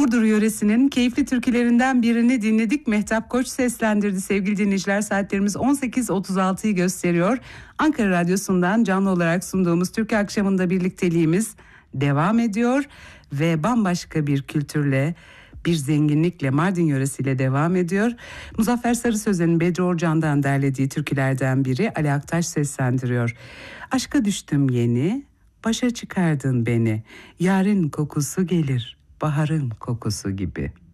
Burdur yöresinin keyifli türkülerinden birini dinledik. Mehtap Koç seslendirdi sevgili dinleyiciler. Saatlerimiz 18.36'yı gösteriyor. Ankara Radyosu'ndan canlı olarak sunduğumuz Türkü Akşamı'nda birlikteliğimiz devam ediyor. Ve bambaşka bir kültürle, bir zenginlikle, Mardin yöresiyle devam ediyor. Muzaffer Sarı Sözen'in Bedri Orcan'dan derlediği türkülerden biri Ali Aktaş seslendiriyor. Aşka düştüm yeni, başa çıkardın beni, yarın kokusu gelir, baharın kokusu gibi.